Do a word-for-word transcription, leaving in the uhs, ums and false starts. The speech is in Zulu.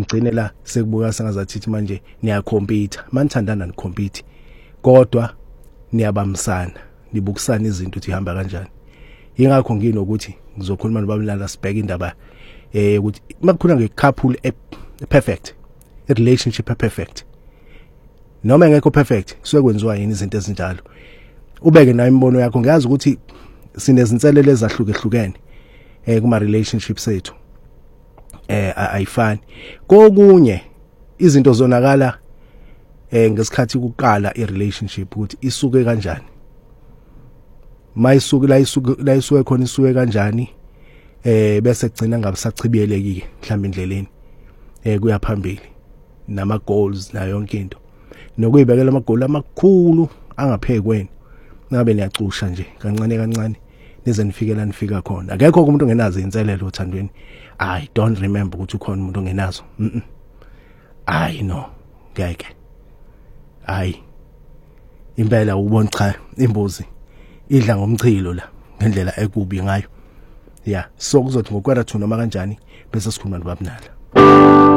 ngigcine la sekubuka sengazathi manje niyacompete manithandana nicompete kodwa niyabamsana nibukisana izinto ukuthi ihamba kanjani. Ingakho nginokuthi ngizokhuluma nobabulala sibheke indaba eh ukuthi makukhuluma ngecouple e perfect, a relationship e perfect, noma ngekho perfect kusuke kwenziwa yini izinto ezinjalo. Ubeke nayo imbono yakho, ngiyazi ukuthi sinezinselele ezahlukehlukene eh kuma relationships ethu eh ayifani. Kokunye izinto zonakala eh ngesikhathi kuqala i relationship ukuthi isuke kanjani, mayisuke la isuke la isuke khona isuke kanjani eh bese kugcina ngabe sachibiyelekile mhlawumbe indleleni eh kuya phambili nama goals na yonke into nokuyibekela ama goal amakhulu angaphekweni ngabe niyacusha nje kancane kancane nize nifikela nifika khona. Akekho umuntu ongenazo inselelo othandweni. I don't remember ukuthi ukhona umuntu ongenazo. Mhm. I know. Ngeke. Hayi. Impela ubona cha imbuzi idla ngomchilo la ngendlela ekubi ngayo. Yeah, so kuzothi ngokwera thuna noma kanjani bese sikhuluma nobabunala.